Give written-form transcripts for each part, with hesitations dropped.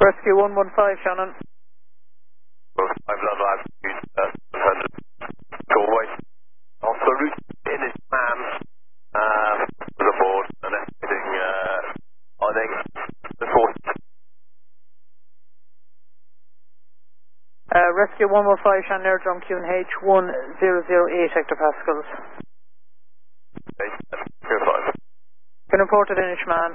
Rescue 115, Shannon. 5 level altitude, 700. Go west. Also route in is man, with a board and estimating, I think, the 4th. Rescue 115, Shannon Air Drum QNH 1008 hectopascals. Okay, clear 5. Can report to Danish man.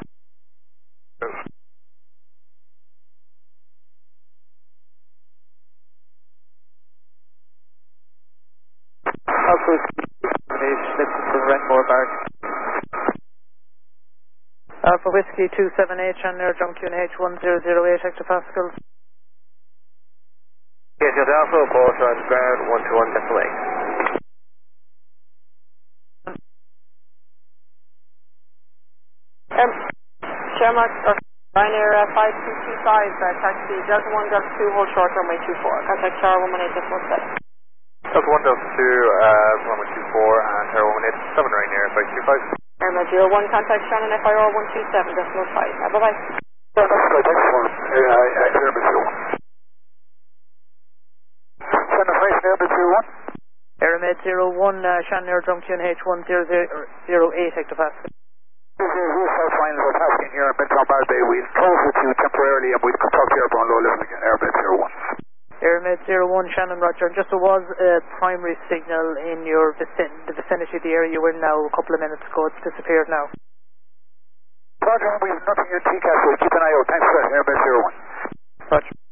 Alpha listen to the record bar. Alpha Whiskey 278, Shannon Air Drum QNH 1008 hectopascals. Yes, you're the Alpha report on ground 121 decimal 8. Shamrock, Ryanair 5225, taxi Delta 1, Delta 2, hold short, runway 24. Contact Tower 118.7. Delta 1, Delta 2, runway 24, and Tower 187, Ryanair 525. Airmail 01, contact Shannon FIR 127.5. Bye-bye. That's good, thanks for Airmail 01. Shannon Airmail 01. Airmail 01, Shannon Air Drum QNH 1008 hectopascals. South line is passing here in Midtown Bar Bay. We'll close with you temporarily and we'll talk to airborne low level again. Airmail 01. Airmail 01, Shannon Roger. Just there was a primary signal in your the vicinity of the area you were in now a couple of minutes ago. It's disappeared now. Roger, we have nothing in TCAS, so keep an eye out. Thanks for that, Airmail 01. Roger.